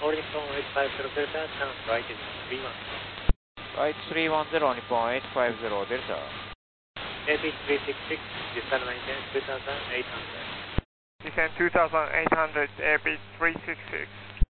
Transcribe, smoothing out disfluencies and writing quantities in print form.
All Nippon 850 Delta, turn right is 31. Right 310, Nippon 850 Delta. AB366, descend maintain 2800. Descend 2800, AB366.